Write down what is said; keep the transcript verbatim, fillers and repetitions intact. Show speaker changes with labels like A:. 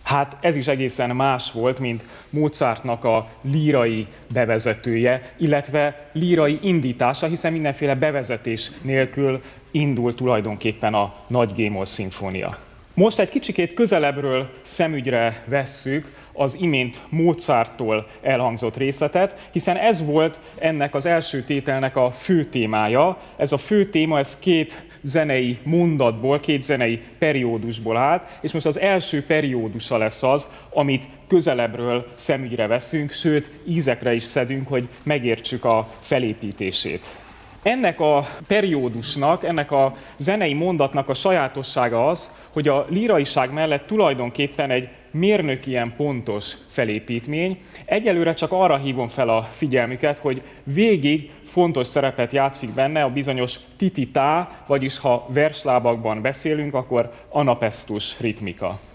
A: Hát ez is egészen más volt, mint Mozartnak a lírai bevezetője, illetve lírai indítása, hiszen mindenféle bevezetés nélkül indul tulajdonképpen a Nagy G-moll szimfónia. Most egy kicsikét közelebbről szemügyre vesszük az imént Mozarttól elhangzott részletet, hiszen ez volt ennek az első tételnek a fő témája. Ez a fő téma, ez két zenei mondatból, két zenei periódusból állt, és most az első periódusa lesz az, amit közelebbről szemügyre veszünk, sőt ízekre is szedünk, hogy megértsük a felépítését. Ennek a periódusnak, ennek a zenei mondatnak a sajátossága az, hogy a líraiság mellett tulajdonképpen egy mérnök ilyen pontos felépítmény. Egyelőre csak arra hívom fel a figyelmüket, hogy végig fontos szerepet játszik benne a bizonyos tititá, vagyis ha verslábakban beszélünk, akkor anapesztus ritmika.